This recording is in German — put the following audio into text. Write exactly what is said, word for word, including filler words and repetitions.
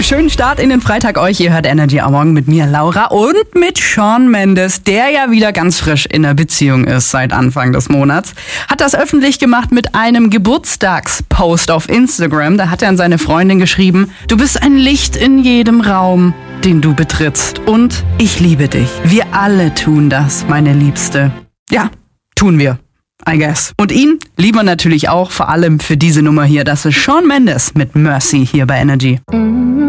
Schönen Start in den Freitag euch. Ihr hört Energy am Morgen mit mir, Laura, und mit Shawn Mendes, der ja wieder ganz frisch in der Beziehung ist seit Anfang des Monats. Hat das öffentlich gemacht mit einem Geburtstagspost auf Instagram. Da hat er an seine Freundin geschrieben: Du bist ein Licht in jedem Raum, den du betrittst. Und ich liebe dich. Wir alle tun das, meine Liebste. Ja, tun wir. I guess. Und ihn lieben wir natürlich auch, vor allem für diese Nummer hier. Das ist Shawn Mendes mit Mercy hier bei Energy.